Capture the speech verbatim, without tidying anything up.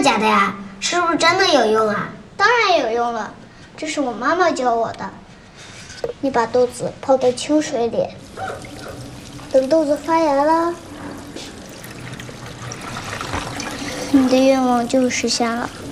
假的呀？是不是真的有用啊？ 当然有用了，这是我妈妈教我的。你把豆子泡在清水里，等豆子发芽了，你的愿望就实现了。